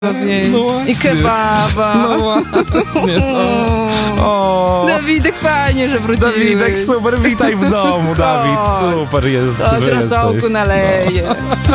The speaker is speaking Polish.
zjeść. No właśnie. I kebaba. No właśnie, O. Dawidek, fajnie, że wróciłeś. Dawidek, super, witaj w domu, Dawid, Chodź. super jest, Chodź, że rosołku jesteś. naleję.